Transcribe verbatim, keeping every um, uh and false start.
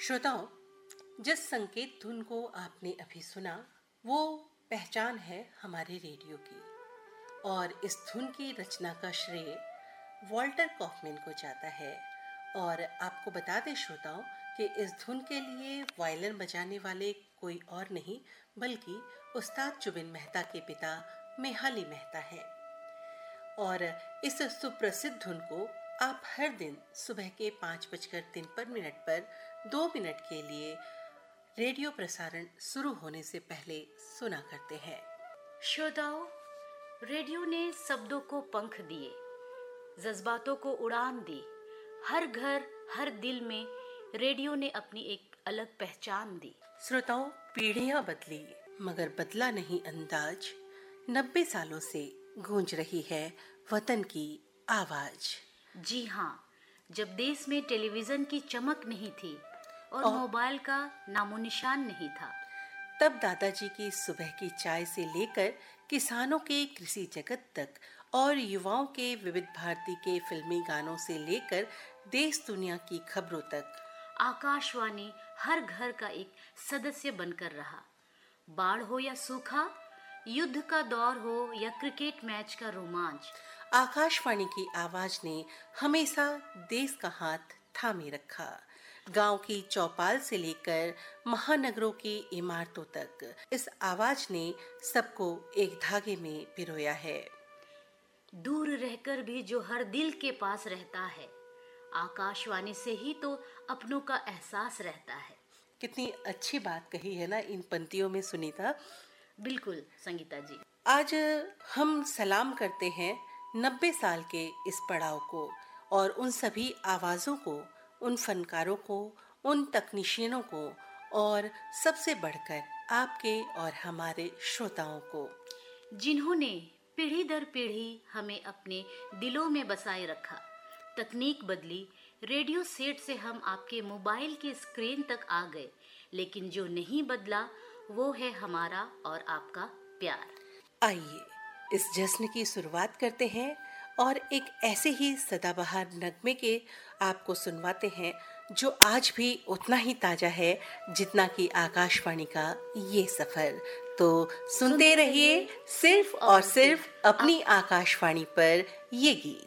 श्रोताओं, जिस संकेत धुन को आपने अभी सुना वो पहचान है हमारे रेडियो की, और इस धुन की रचना का श्रेय वॉल्टर कॉफमैन को जाता है। और आपको बता दें श्रोताओं कि इस धुन के लिए वायलिन बजाने वाले कोई और नहीं बल्कि उस्ताद जुबिन मेहता के पिता मेहाली मेहता हैं। और इस सुप्रसिद्ध धुन को आप हर दिन सुबह के पाँच बजकर तिरपन मिनट पर दो मिनट के लिए रेडियो प्रसारण शुरू होने से पहले सुना करते हैं। श्रोताओं, रेडियो ने शब्दों को पंख दिए, जज्बातों को उड़ान दी। हर घर हर दिल में रेडियो ने अपनी एक अलग पहचान दी। श्रोताओं, पीढ़ियां बदली मगर बदला नहीं अंदाज। नब्बे सालों से गूंज रही है वतन की आवाज। जी हाँ, जब देश में टेलीविजन की चमक नहीं थी और, और मोबाइल का नामो निशान नहीं था, तब दादाजी की सुबह की चाय से लेकर किसानों के कृषि जगत तक और युवाओं के विविध भारती के फिल्मी गानों से लेकर देश दुनिया की खबरों तक आकाशवाणी हर घर का एक सदस्य बनकर रहा। बाढ़ हो या सूखा, युद्ध का दौर हो या क्रिकेट मैच का रोमांच, आकाशवाणी की आवाज ने हमेशा देश का हाथ थामे रखा। गांव की चौपाल से लेकर महानगरों की इमारतों तक इस आवाज ने सबको एक धागे में पिरोया है। दूर रहकर भी जो हर दिल के पास रहता है, आकाशवाणी से ही तो अपनों का एहसास रहता है। कितनी अच्छी बात कही है ना इन पंक्तियों में सुनीता। बिल्कुल संगीता जी। आज हम सलाम करते हैं नब्बे साल के इस पड़ाव को और उन सभी आवाज़ों को, उन फनकारों को, उन तकनीशियनों को और सबसे बढ़कर आपके और हमारे श्रोताओं को, जिन्होंने पीढ़ी दर पीढ़ी हमें अपने दिलों में बसाए रखा। तकनीक बदली, रेडियो सेट से हम आपके मोबाइल की स्क्रीन तक आ गए, लेकिन जो नहीं बदला वो है हमारा और आपका प्यार। आइए इस जश्न की शुरुआत करते हैं और एक ऐसे ही सदाबहार नगमे के आपको सुनवाते हैं जो आज भी उतना ही ताजा है जितना कि आकाशवाणी का ये सफर। तो सुनते रहिए सिर्फ और सिर्फ अपनी आकाशवाणी पर ये गीत।